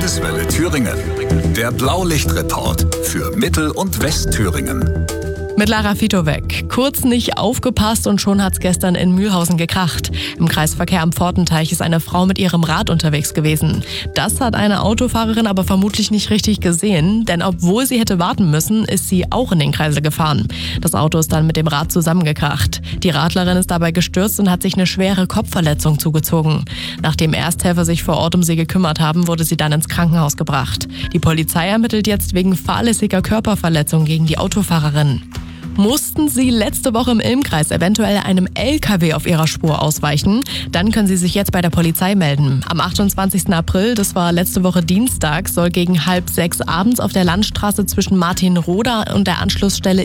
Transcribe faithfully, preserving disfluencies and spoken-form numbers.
Landeswelle Thüringen. Der Blaulichtreport für Mittel- und Westthüringen. Mit Lara Fitowek. Kurz nicht aufgepasst und schon hat's gestern in Mühlhausen gekracht. Im Kreisverkehr am Pfortenteich ist eine Frau mit ihrem Rad unterwegs gewesen. Das hat eine Autofahrerin aber vermutlich nicht richtig gesehen, denn obwohl sie hätte warten müssen, ist sie auch in den Kreisel gefahren. Das Auto ist dann mit dem Rad zusammengekracht. Die Radlerin ist dabei gestürzt und hat sich eine schwere Kopfverletzung zugezogen. Nachdem Ersthelfer sich vor Ort um sie gekümmert haben, wurde sie dann ins Krankenhaus gebracht. Die Polizei ermittelt jetzt wegen fahrlässiger Körperverletzung gegen die Autofahrerin. Mussten Sie letzte Woche im Ilm-Kreis eventuell einem L K W auf Ihrer Spur ausweichen? Dann können Sie sich jetzt bei der Polizei melden. Am achtundzwanzigsten April, das war letzte Woche Dienstag, soll gegen halb sechs abends auf der Landstraße zwischen Martinroda und der Anschlussstelle